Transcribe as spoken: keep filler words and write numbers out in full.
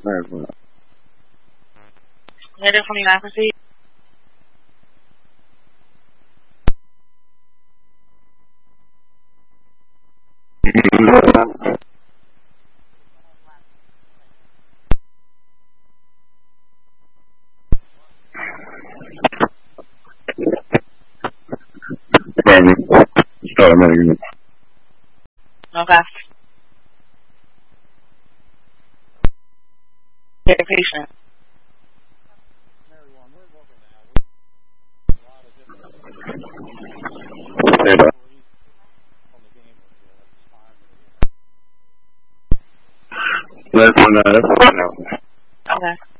There's one. Negative twenty-nine, proceed. Start a minute unit. Okay. Get a patient. Data. That's one, uh, that's one now. Okay.